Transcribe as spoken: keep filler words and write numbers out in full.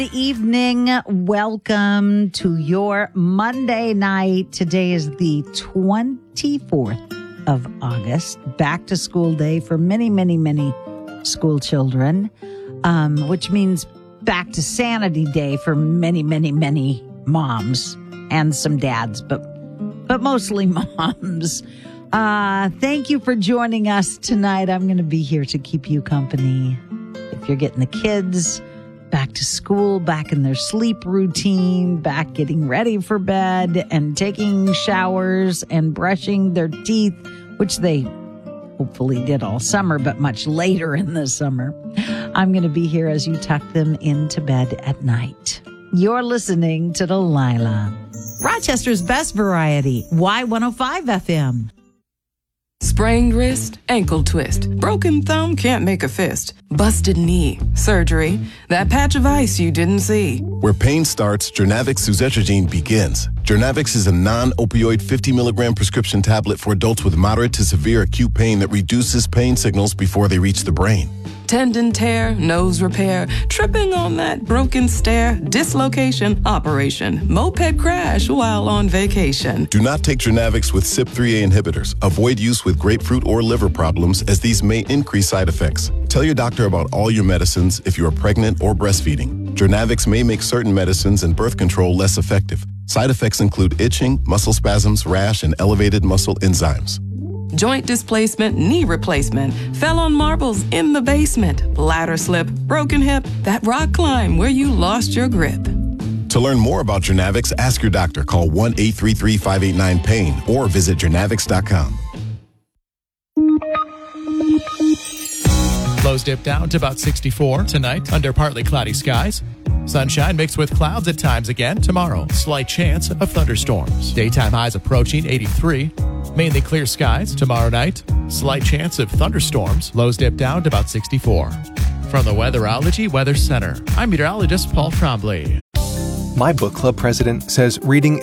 Good evening. Welcome to your Monday night. Today is the twenty-fourth of August, back to school day for many, many, many school children, um, which means back to sanity day for many, many, many moms and some dads, but but mostly moms. Uh, thank you for joining us tonight. I'm going to be here to keep you company. If you're getting the kids back to school, back in their sleep routine, back getting ready for bed and taking showers and brushing their teeth, which they hopefully did all summer, but much later in the summer. I'm going to be here as you tuck them into bed at night. You're listening to Delilah, Rochester's best variety, Y one oh five F M. Sprained wrist, ankle twist, broken thumb, can't make a fist, busted knee, surgery, that patch of ice you didn't see. Where pain starts, Jernavix suzetrigine begins. Jernavix is a non-opioid fifty milligram prescription tablet for adults with moderate to severe acute pain that reduces pain signals before they reach the brain. Tendon tear, nose repair, tripping on that broken stair, dislocation, operation, moped crash while on vacation. Do not take Jernavix with C Y P three A inhibitors. Avoid use with grapefruit or liver problems, as these may increase side effects. Tell your doctor about all your medicines if you are pregnant or breastfeeding. Jernavix may make certain medicines and birth control less effective. Side effects include itching, muscle spasms, rash, and elevated muscle enzymes. Joint displacement, knee replacement, fell on marbles in the basement, ladder slip, broken hip, that rock climb where you lost your grip. To learn more about Jernavix, ask your doctor. Call one eight three three, five eight nine, pain or visit jernavix dot com. Lows dip down to about sixty-four tonight under partly cloudy skies. Sunshine mixed with clouds at times again tomorrow. Slight chance of thunderstorms. Daytime highs approaching eighty-three. Mainly clear skies tomorrow night. Slight chance of thunderstorms. Lows dip down to about sixty-four. From the Weatherology Weather Center, I'm meteorologist Paul Trombley. My book club president says reading